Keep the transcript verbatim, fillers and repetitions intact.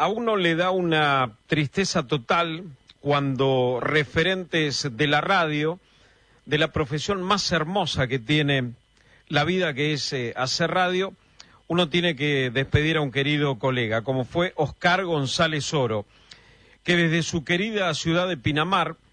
a uno le da una tristeza total cuando referentes de la radio, de la profesión más hermosa que tiene la vida, que es eh, hacer radio, uno tiene que despedir a un querido colega, como fue Oscar González Oro, que desde su querida ciudad de Pinamar